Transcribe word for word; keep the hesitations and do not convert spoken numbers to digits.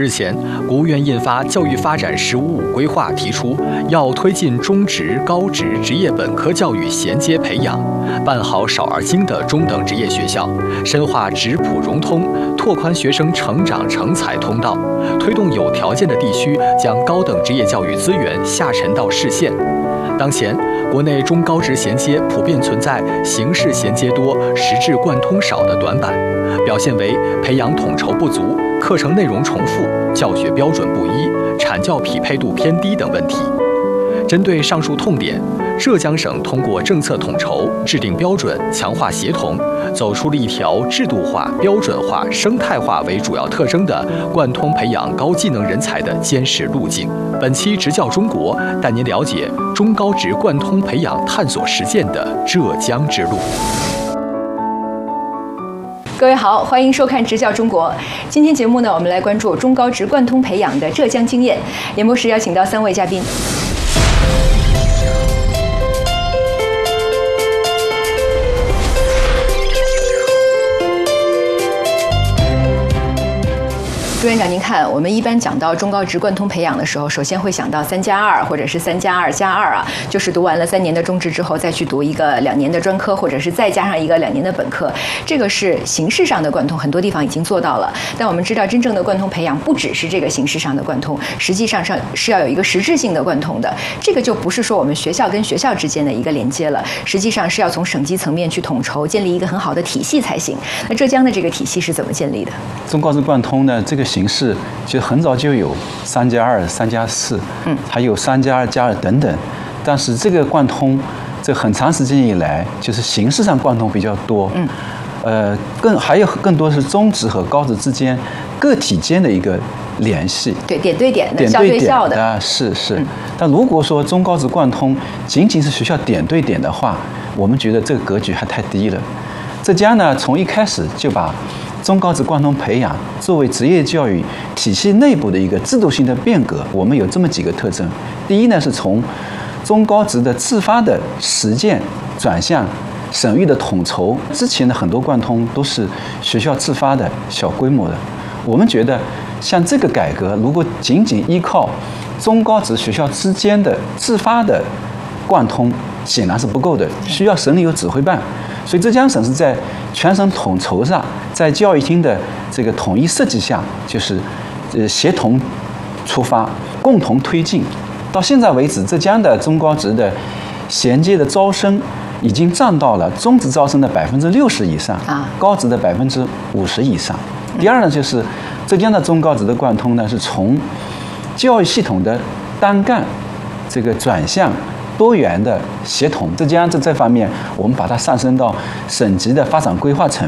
日前，国务院印发《教育发展“十五五”规划》，提出要推进中职、高职职业本科教育衔接培养，办好少儿精的中等职业学校，深化职普融通，拓宽学生成长成才通道，推动有条件的地区将高等职业教育资源下沉到市县。当前，国内中高职衔接普遍存在形式衔接多、实质贯通少的短板，表现为培养统筹不足、课程内容重复、教学标准不一、产教匹配度偏低等问题。针对上述痛点，浙江省通过政策统筹、制定标准、强化协同，走出了一条制度化、标准化、生态化为主要特征的贯通培养高技能人才的坚实路径。本期执教中国带您了解中高职贯通培养探索实践的浙江之路。 各位好，欢迎收看《执教中国》。今天节目呢，我们来关注中高职贯通培养的浙江经验。演播室邀请到三位嘉宾。朱院长，您看，我们一般讲到中高职贯通培养的时候，首先会想到三加二，或者是三加二加二啊，就是读完了三年的中职之后，再去读一个两年的专科，或者是再加上一个两年的本科。这个是形式上的贯通，很多地方已经做到了。但我们知道，真正的贯通培养不只是这个形式上的贯通，实际上上是要有一个实质性的贯通的。这个就不是说我们学校跟学校之间的一个连接了，实际上是要从省级层面去统筹，建立一个很好的体系才行。那浙江的这个体系是怎么建立的？ 中高职贯通呢，这个形式其实很早就有三加二、三加四，嗯，还有三加二加二等等。但是这个贯通，这很长时间以来，就是形式上贯通比较多，嗯，呃，更还有更多是中职和高职之间个体间的一个联系， 对，点对点的， 点对点校对校的啊，是是。嗯、但如果说中高职贯通仅仅是学校点对点的话，我们觉得这个格局还太低了。浙江呢，从一开始就把中高职贯通培养作为职业教育体系内部的一个制度性的变革，我们有这么几个特征。第一呢，是从中高职的自发的实践转向省域的统筹。之前的很多贯通都是学校自发的小规模的，我们觉得像这个改革，如果仅仅依靠中高职学校之间的自发的贯通，显然是不够的，需要省里有指挥办。所以浙江省是在全省统筹上，在教育厅的这个统一设计下，就是呃协同出发，共同推进。到现在为止，浙江的中高职的衔接的招生已经占到了中职招生的百分之六十以上，啊，高职的百分之五十以上。第二呢，就是浙江的中高职的贯通呢，是从教育系统的单干这个转向多元的协同。浙江在这方面，我们把它上升到省级的发展规划层